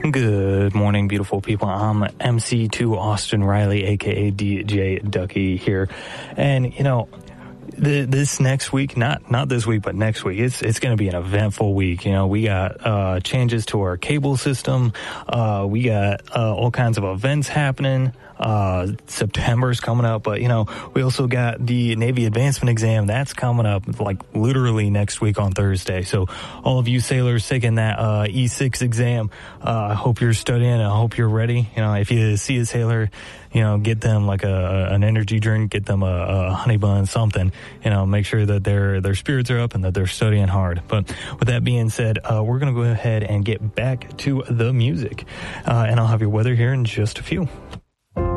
Good morning, beautiful people. I'm MC2 Austin Riley, aka DJ Ducky here. And, you know, this next week, not this week, but next week, it's going to be an eventful week. You know, we got changes to our cable system. We got all kinds of events happening. September's coming up, but, you know, we also got the Navy Advancement Exam. That's coming up like literally next week on Thursday. So all of you sailors taking that E6 exam, I hope you're studying. I hope you're ready. You know, if you see a sailor, you know, get them like an energy drink, get them a honey bun, something, you know, make sure that their spirits are up and that they're studying hard. But with that being said, we're going to go ahead and get back to the music. And I'll have your weather here in just a few.